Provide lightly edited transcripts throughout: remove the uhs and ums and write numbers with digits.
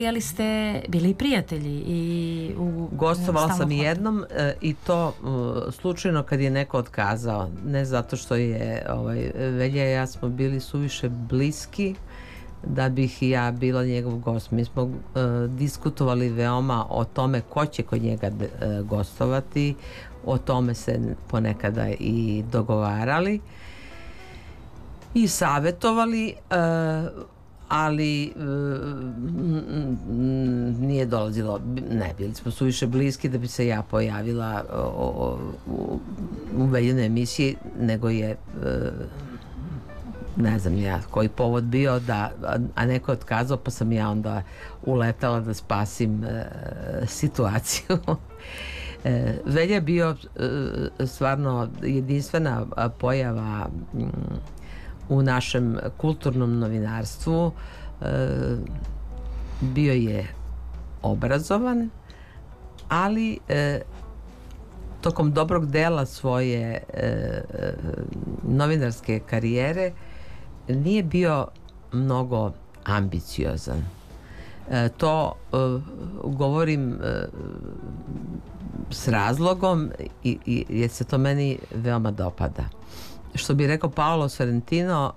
ali ste bili prijatelji i gostovala sam jednom i to slučajno kad je neko otkazao, ne zato što je Velja i ja smo bili suviše bliski da bih ja bila njegov gost. Mi smo diskutovali veoma o tome ko će kod njega gostovati, o tome se ponekada i dogovarali i savjetovali, ali nije dolazilo, ne, bili smo suviše bliski da bi se ja pojavila u Veljinoj emisiji, nego je ne znam ja koji povod bio a neko je otkazao, pa sam ja onda uletala da spasim situaciju. Velja je bio stvarno jedinstvena pojava u našem kulturnom novinarstvu. Bio je obrazovan, ali tokom dobrog dela svoje novinarske karijere nije bio mnogo ambiciozan. To govorim s razlogom jer se to meni veoma dopada. Što bi rekao Paolo Sorrentino,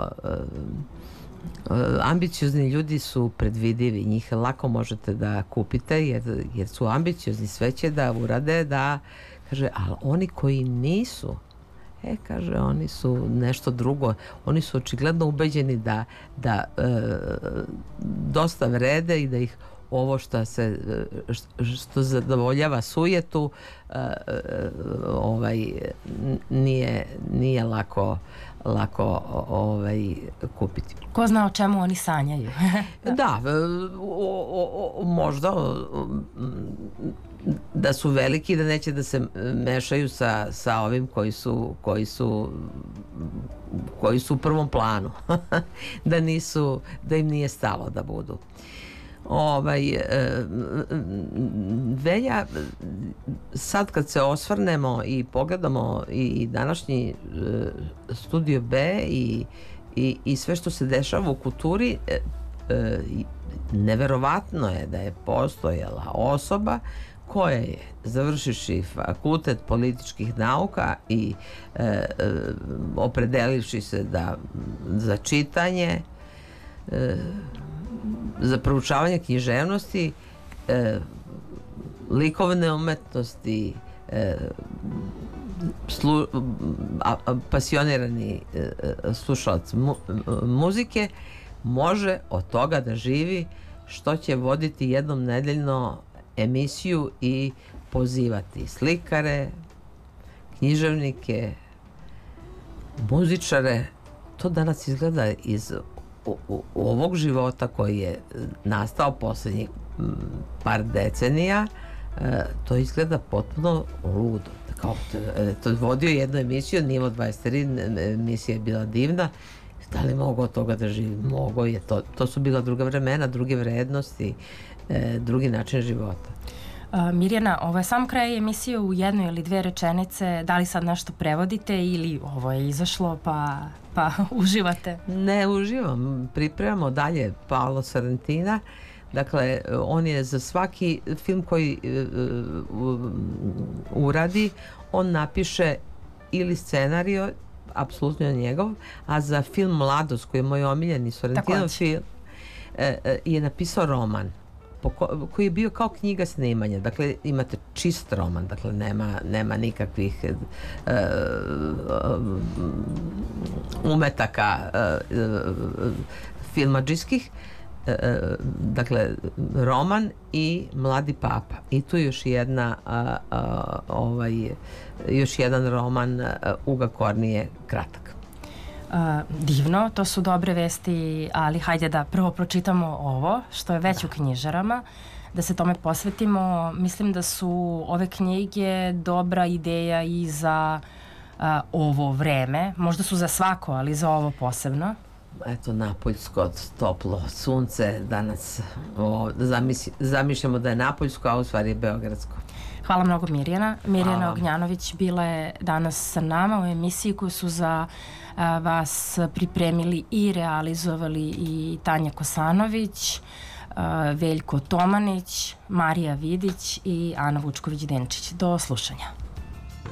ambiciozni ljudi su predvidivi, njih lako možete da kupite jer su ambiciozni, sve će da urade, da kaže, ali oni koji nisu, kaže, oni su nešto drugo, oni su očigledno ubeđeni da dosta vrede i da ih ovo što zadovoljava sujetu nije lako kupiti. Ko zna o čemu oni sanjaju? Da, možda da su veliki, da neće da se mešaju sa ovim koji su u prvom planu. Da im nije stalo da budu. Velja, sad kad se osvrnemo i pogledamo i današnji Studio B i sve što se dešava u kulturi, neverovatno je da je postojala osoba koja je završivši fakultet političkih nauka i opredelivši se za čitanje, za proučavanje književnosti, likovne umetnosti, pasionirani slušalac muzike, može od toga da živi, što će voditi jednom nedeljno emisiju i pozivati slikare, književnike, muzičare. To danas izgleda iz ovog života koji je nastao posljednjih par decenija, to izgleda potpuno ludo. To je vodio jednu emisiju, Nivo 23, emisija je bila divna. Da li mogu od toga da živi? Mogo je. To su bila druga vremena, druge vrednosti, drugi način života. Mirjana, ovo je sam kraj emisije, u jednoj ili dve rečenice. Da li sad nešto prevodite ili ovo je izašlo pa uživate? Ne uživam, pripremamo dalje Paolo Sorrentina. Dakle, on je za svaki film koji uradi, on napiše ili scenario, apsolutno njegov, a za film Mladost, koji je moj omiljeni Sorrentinov film, je napisao roman koji je bio kao knjiga snimanja. Dakle, imate čist roman, dakle nema nikakvih umetaka filmadžijskih. Dakle, roman i Mladi papa. I tu još jedan roman Uga Kornije, kratak. Divno, to su dobre vesti, ali hajde da prvo pročitamo ovo što je već u knjižarama, da se tome posvetimo. Mislim da su ove knjige dobra ideja i za ovo vreme, možda su za svako, ali za ovo posebno. Eto, napoljsko, toplo sunce danas, zamišljamo da je napoljsko, a u stvari je beogradsko. Hvala mnogo Mirjana. Mirjana Ognjanović bila je danas sa nama u emisiji koju su za vas pripremili i realizovali i Tanja Kosanović. Veljko Tomanić, Marija Vidić i Ana Vučković-Denčić. Do slušanja.